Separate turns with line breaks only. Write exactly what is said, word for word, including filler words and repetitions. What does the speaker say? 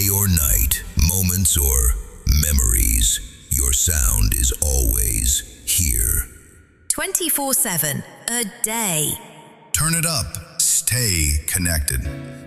Day or night, moments or memories, your sound is always here.
twenty-four seven, a day.
Turn it up. Stay connected.